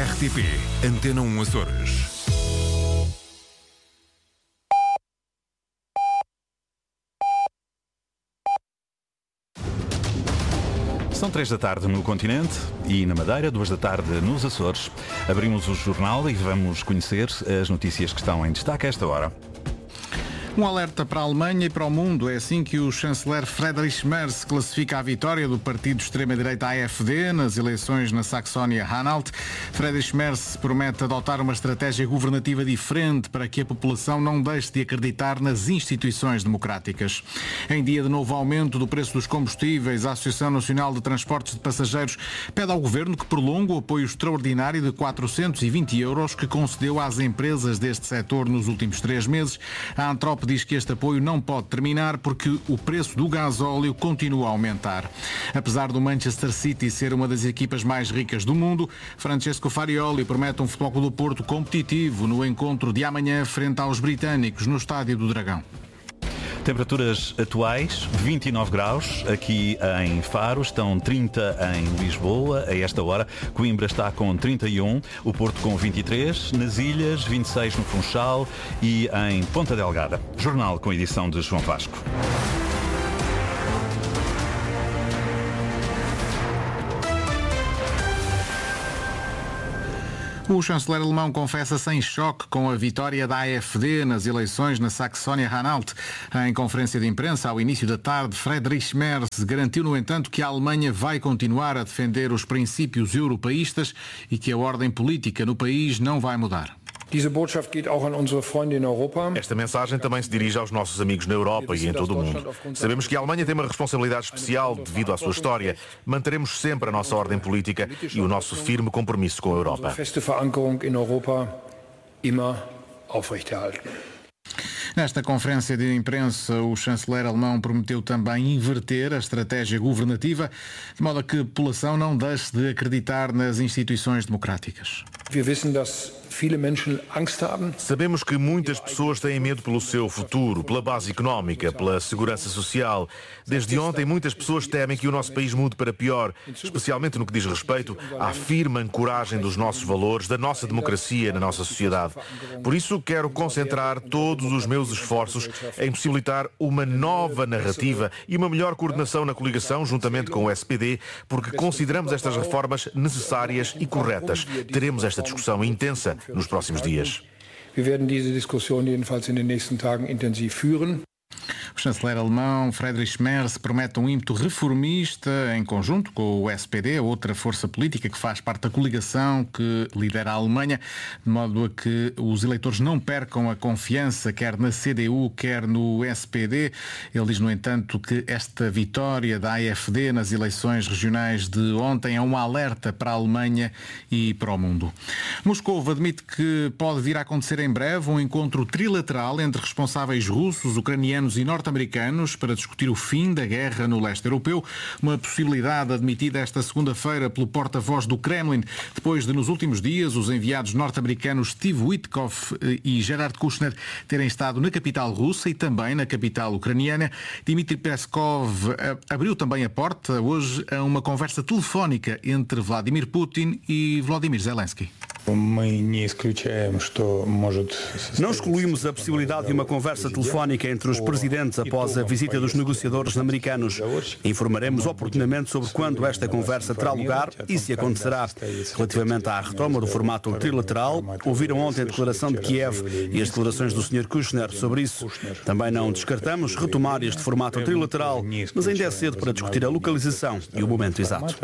RTP Antena 1 Açores. São 3 da tarde no continente e na Madeira, 2 da tarde nos Açores. Abrimos o jornal e vamos conhecer as notícias que estão em destaque a esta hora. Um alerta para a Alemanha e para o mundo. É assim que o chanceler Friedrich Merz classifica a vitória do partido de extrema-direita AfD nas eleições na Saxónia-Anhalt. Friedrich Merz promete adotar uma estratégia governativa diferente para que a população não deixe de acreditar nas instituições democráticas. Em dia de novo aumento do preço dos combustíveis, a Associação Nacional de Transportes de Passageiros pede ao Governo que prolongue o apoio extraordinário de 420 euros que concedeu às empresas deste setor nos últimos 3 meses. A Antrop diz que este apoio não pode terminar porque o preço do gasóleo continua a aumentar. Apesar do Manchester City ser uma das equipas mais ricas do mundo, Francesco Farioli promete um Futebol Clube do Porto competitivo no encontro de amanhã frente aos britânicos no Estádio do Dragão. Temperaturas atuais, 29 graus aqui em Faro, estão 30 em Lisboa a esta hora, Coimbra está com 31, o Porto com 23, nas Ilhas 26 no Funchal e em Ponta Delgada. Jornal com edição de João Vasco. O chanceler alemão confessa-se em choque com a vitória da AfD nas eleições na Saxónia-Anhalt. Em conferência de imprensa, ao início da tarde, Friedrich Merz garantiu, no entanto, que a Alemanha vai continuar a defender os princípios europeístas e que a ordem política no país não vai mudar. Esta mensagem também se dirige aos nossos amigos na Europa e em todo o mundo. Sabemos que a Alemanha tem uma responsabilidade especial devido à sua história. Manteremos sempre a nossa ordem política e o nosso firme compromisso com a Europa. Nesta conferência de imprensa, o chanceler alemão prometeu também inverter a estratégia governativa, de modo a que a população não deixe de acreditar nas instituições democráticas. Sabemos que muitas pessoas têm medo pelo seu futuro, pela base económica, pela segurança social. Desde ontem, muitas pessoas temem que o nosso país mude para pior, especialmente no que diz respeito à firme ancoragem dos nossos valores, da nossa democracia na nossa sociedade. Por isso, quero concentrar todos os meus esforços em possibilitar uma nova narrativa e uma melhor coordenação na coligação, juntamente com o SPD, porque consideramos estas reformas necessárias e corretas. Teremos esta discussão intensa nos próximos dias. O chanceler alemão Friedrich Merz promete um ímpeto reformista em conjunto com o SPD, outra força política que faz parte da coligação que lidera a Alemanha, de modo a que os eleitores não percam a confiança quer na CDU, quer no SPD. Ele diz, no entanto, que esta vitória da AfD nas eleições regionais de ontem é um alerta para a Alemanha e para o mundo. Moscou admite que pode vir a acontecer em breve um encontro trilateral entre responsáveis russos, ucranianos e norte-americanos para discutir o fim da guerra no leste europeu, uma possibilidade admitida esta segunda-feira pelo porta-voz do Kremlin, depois de nos últimos dias os enviados norte-americanos Steve Witkoff e Gerard Kushner terem estado na capital russa e também na capital ucraniana. Dmitry Peskov abriu também a porta hoje a uma conversa telefónica entre Vladimir Putin e Volodymyr Zelensky. Não excluímos a possibilidade de uma conversa telefónica entre os presidentes após a visita dos negociadores americanos. Informaremos oportunamente sobre quando esta conversa terá lugar e se acontecerá. Relativamente à retoma do formato trilateral, ouviram ontem a declaração de Kiev e as declarações do Sr. Kushner sobre isso. Também não descartamos retomar este formato trilateral, mas ainda é cedo para discutir a localização e o momento exato.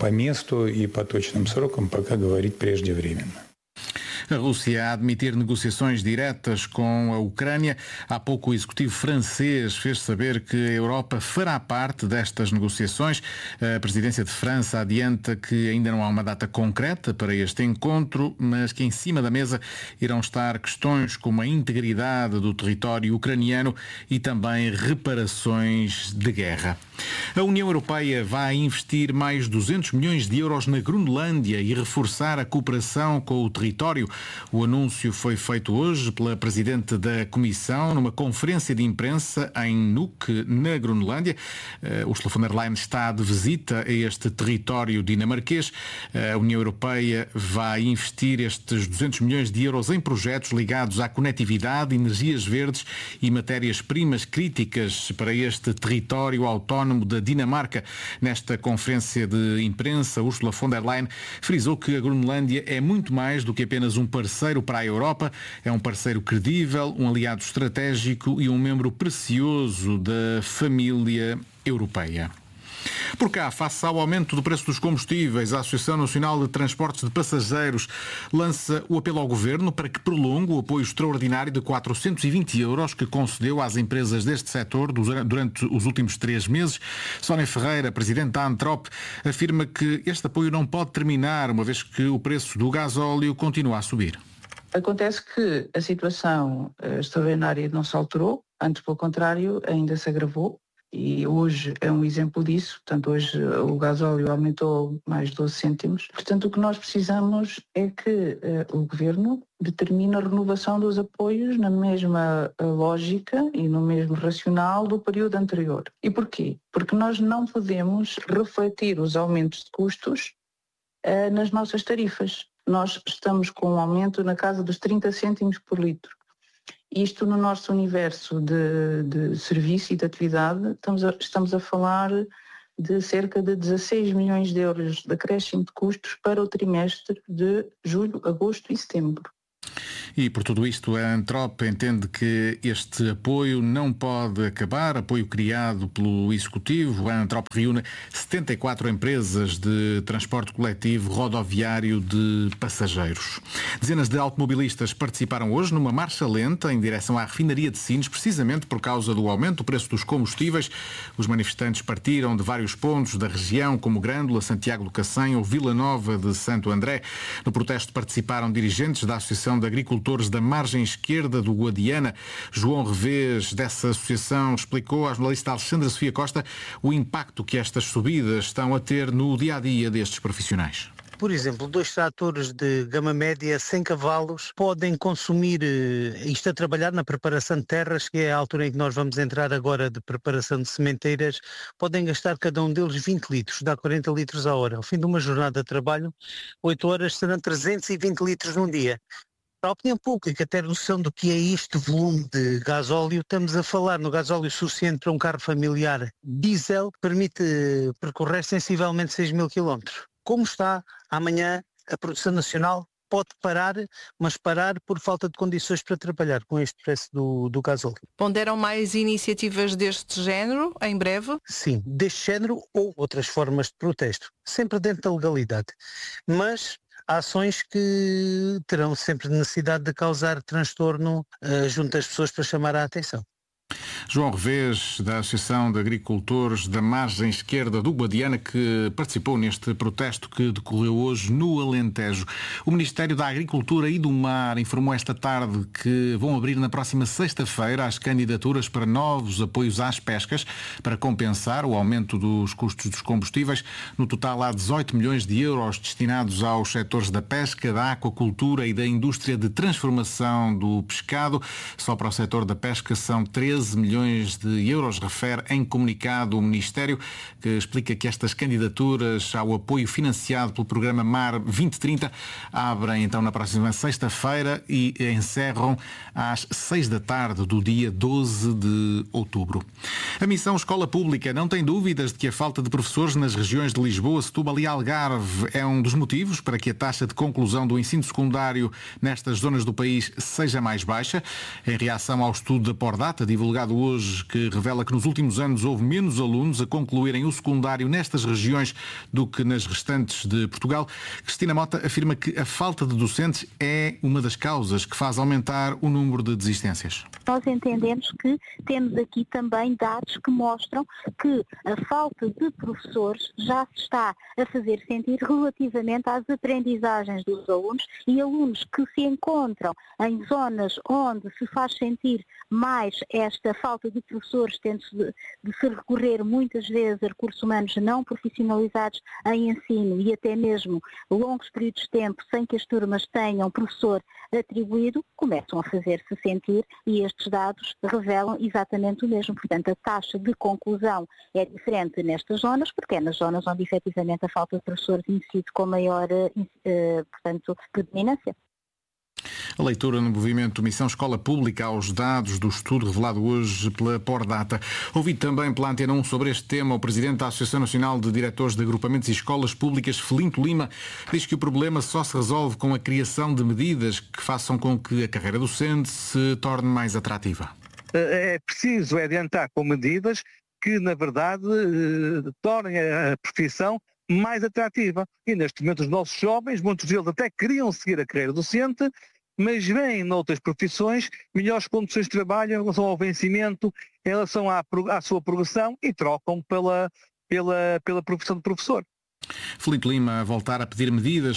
A Rússia a admitir negociações diretas com a Ucrânia. Há pouco o executivo francês fez saber que a Europa fará parte destas negociações. A presidência de França adianta que ainda não há uma data concreta para este encontro, mas que em cima da mesa irão estar questões como a integridade do território ucraniano e também reparações de guerra. A União Europeia vai investir mais 200 milhões de euros na Groenlândia e reforçar a cooperação com o território. O anúncio foi feito hoje pela Presidente da Comissão numa conferência de imprensa em Nuuk, na Groenlândia. Ursula von der Leyen está de visita a este território dinamarquês. A União Europeia vai investir estes 200 milhões de euros em projetos ligados à conectividade, energias verdes e matérias-primas críticas para este território autónomo da Dinamarca. Nesta conferência de imprensa, Ursula von der Leyen frisou que a Groenlândia é muito mais do que apenas um parceiro para a Europa, é um parceiro credível, um aliado estratégico e um membro precioso da família europeia. Por cá, face ao aumento do preço dos combustíveis, a Associação Nacional de Transportes de Passageiros lança o apelo ao Governo para que prolongue o apoio extraordinário de 420 euros que concedeu às empresas deste setor durante os últimos 3 meses. Sónia Ferreira, presidente da Antrop, afirma que este apoio não pode terminar, uma vez que o preço do gasóleo continua a subir. Acontece que a situação extraordinária não se alterou, antes pelo contrário, ainda se agravou. E hoje é um exemplo disso. Portanto, hoje o gasóleo aumentou mais 12 cêntimos. Portanto, o que nós precisamos é que o Governo determine a renovação dos apoios na mesma lógica e no mesmo racional do período anterior. E porquê? Porque nós não podemos refletir os aumentos de custos nas nossas tarifas. Nós estamos com um aumento na casa dos 30 cêntimos por litro. Isto no nosso universo de serviço e de atividade, estamos a falar de cerca de 16 milhões de euros de acréscimo de custos para o trimestre de julho, agosto e setembro. E por tudo isto, a Antrop entende que este apoio não pode acabar, apoio criado pelo Executivo. A Antrop reúne 74 empresas de transporte coletivo rodoviário de passageiros. Dezenas de automobilistas participaram hoje numa marcha lenta em direção à refinaria de Sines, precisamente por causa do aumento do preço dos combustíveis. Os manifestantes partiram de vários pontos da região, como Grândola, Santiago do Cacém ou Vila Nova de Santo André. No protesto participaram dirigentes da Associação de Agricultores da margem esquerda do Guadiana. João Revés, dessa associação, explicou à jornalista Alexandra Sofia Costa o impacto que estas subidas estão a ter no dia-a-dia destes profissionais. Por exemplo, 2 tratores de gama média 100 cavalos podem consumir, isto a trabalhar na preparação de terras, que é a altura em que nós vamos entrar agora de preparação de sementeiras, podem gastar cada um deles 20 litros, dá 40 litros a hora. Ao fim de uma jornada de trabalho, 8 horas serão 320 litros num dia. Para a opinião pública ter noção do que é este volume de gasóleo, estamos a falar no gasóleo suficiente para um carro familiar diesel, que permite percorrer sensivelmente 6.000 km. Como está, amanhã a produção nacional pode parar, mas parar por falta de condições para trabalhar com este preço do gasóleo. Ponderam mais iniciativas deste género em breve? Sim, deste género ou outras formas de protesto, sempre dentro da legalidade. Mas há ações que terão sempre necessidade de causar transtorno junto às pessoas para chamar a atenção. João Revés, da Associação de Agricultores da Margem Esquerda do Guadiana, que participou neste protesto que decorreu hoje no Alentejo. O Ministério da Agricultura e do Mar informou esta tarde que vão abrir na próxima sexta-feira as candidaturas para novos apoios às pescas para compensar o aumento dos custos dos combustíveis. No total há 18 milhões de euros destinados aos setores da pesca, da aquacultura e da indústria de transformação do pescado. Só para o setor da pesca são 13 milhões de euros, refere em comunicado o Ministério, que explica que estas candidaturas ao apoio financiado pelo programa Mar 2030 abrem então na próxima sexta-feira e encerram às 6 da tarde do dia 12 de outubro. A missão Escola Pública não tem dúvidas de que a falta de professores nas regiões de Lisboa, Setúbal e Algarve é um dos motivos para que a taxa de conclusão do ensino secundário nestas zonas do país seja mais baixa. Em reação ao estudo da Pordata, divulgado hoje, que revela que nos últimos anos houve menos alunos a concluírem o secundário nestas regiões do que nas restantes de Portugal, Cristina Mota afirma que a falta de docentes é uma das causas que faz aumentar o número de desistências. Nós entendemos que temos aqui também dados que mostram que a falta de professores já se está a fazer sentir relativamente às aprendizagens dos alunos, e alunos que se encontram em zonas onde se faz sentir mais esta falta de professores, tendo-se de se recorrer muitas vezes a recursos humanos não profissionalizados em ensino e até mesmo longos períodos de tempo sem que as turmas tenham professor atribuído, começam a fazer-se sentir e estes dados revelam exatamente o mesmo. Portanto, a taxa de conclusão é diferente nestas zonas, porque é nas zonas onde efetivamente a falta de professores incide com maior, predominância. A leitura no movimento Missão Escola Pública aos dados do estudo revelado hoje pela Pordata. Ouvi também pela Antena 1 sobre este tema o Presidente da Associação Nacional de Diretores de Agrupamentos e Escolas Públicas, Felinto Lima, diz que o problema só se resolve com a criação de medidas que façam com que a carreira docente se torne mais atrativa. É preciso adiantar com medidas que, na verdade, tornem a profissão mais atrativa. E neste momento os nossos jovens, muitos deles até queriam seguir a carreira docente, mas veem noutras profissões melhores condições de trabalho em relação ao vencimento, em relação à sua progressão e trocam pela profissão de professor. Felinto Lima a voltar a pedir medidas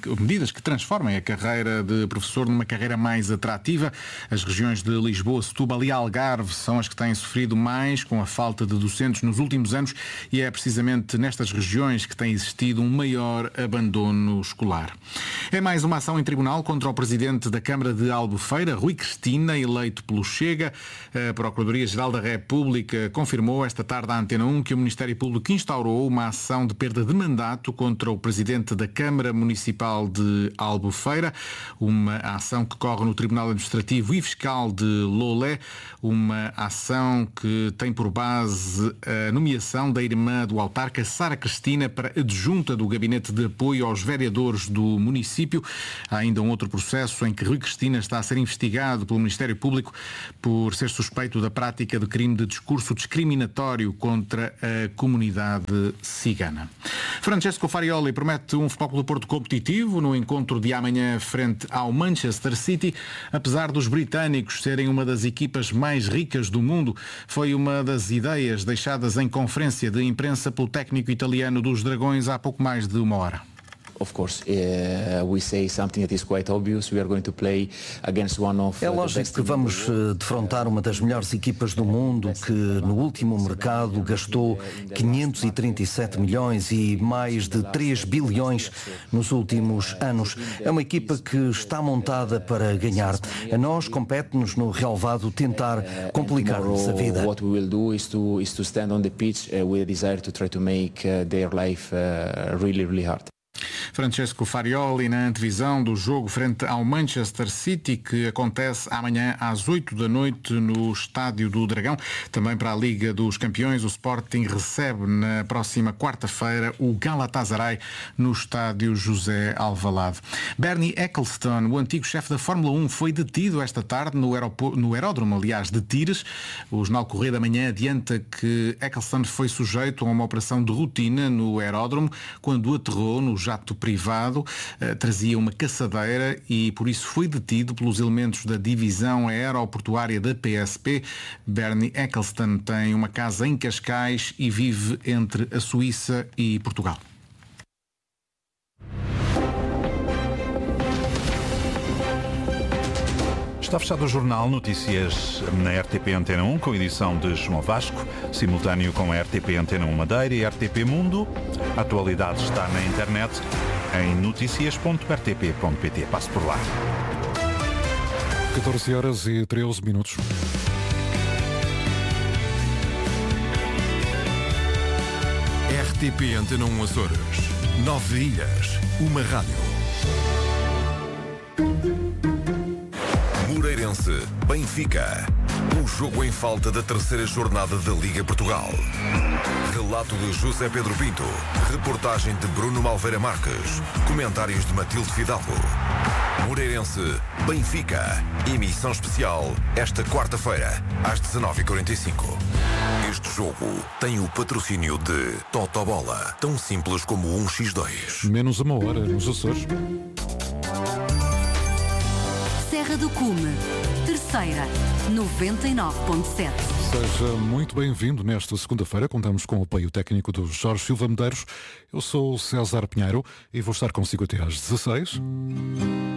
que transformem a carreira de professor numa carreira mais atrativa. As regiões de Lisboa, Setúbal e Algarve são as que têm sofrido mais com a falta de docentes nos últimos anos e é precisamente nestas regiões que tem existido um maior abandono escolar. É mais uma ação em tribunal contra o presidente da Câmara de Albufeira, Rui Cristina, eleito pelo Chega. A Procuradoria-Geral da República confirmou esta tarde à Antena 1 que o Ministério Público instaurou uma ação de perda de mandato contra o presidente da Câmara Municipal de Albufeira, uma ação que corre no Tribunal Administrativo e Fiscal de Lolé, uma ação que tem por base a nomeação da irmã do autarca, Sara Cristina, para adjunta do Gabinete de Apoio aos Vereadores do município. Há ainda um outro processo em que Rui Cristina está a ser investigado pelo Ministério Público por ser suspeito da prática de crime de discurso discriminatório contra a comunidade cigana. Francesco Farioli promete um Futebol Clube do Porto competitivo no encontro de amanhã frente ao Manchester City. Apesar dos britânicos serem uma das equipas mais ricas do mundo, foi uma das ideias deixadas em conferência de imprensa pelo técnico italiano dos Dragões há pouco mais de uma hora. Of course, we say something that is quite obvious. We are going to play against one of É lógico que vamos defrontar uma das melhores equipas do mundo que no último mercado gastou 537 milhões e mais de 3 bilhões nos últimos anos. É uma equipa que está montada para ganhar. A nós compete-nos no relevado tentar complicar-nos a vida. What we will do is to stand on the pitch with a desire to try to make their life really hard. Francesco Farioli na antevisão do jogo frente ao Manchester City, que acontece amanhã às 8 da noite no Estádio do Dragão. Também para a Liga dos Campeões, o Sporting recebe na próxima quarta-feira o Galatasaray no Estádio José Alvalade. Bernie Ecclestone, o antigo chefe da Fórmula 1, foi detido esta tarde no aeródromo, de Tires. O Jornal Correio da Manhã adianta que Ecclestone foi sujeito a uma operação de rotina no aeródromo quando aterrou no jato privado, trazia uma caçadeira e por isso foi detido pelos elementos da divisão aeroportuária da PSP. Bernie Ecclestone tem uma casa em Cascais e vive entre a Suíça e Portugal. Está fechado o Jornal Notícias na RTP Antena 1, com edição de João Vasco, simultâneo com a RTP Antena 1 Madeira e RTP Mundo. A atualidade está na internet em noticias.rtp.pt. Passe por lá. 14h13. RTP Antena 1 Açores. 9 ilhas. Uma rádio. Moreirense, Benfica. O jogo em falta da terceira jornada da Liga Portugal. Relato de José Pedro Pinto. Reportagem de Bruno Malveira Marques. Comentários de Matilde Fidalgo. Moreirense, Benfica. Emissão especial esta quarta-feira, às 19h45. Este jogo tem o patrocínio de Totobola. Tão simples como 1x2. Menos uma hora nos Açores. Serra do Cume, terceira, 99.7. Seja muito bem-vindo nesta segunda-feira. Contamos com o apoio técnico do Jorge Silva Medeiros. Eu sou o César Pinheiro e vou estar consigo até às 16h.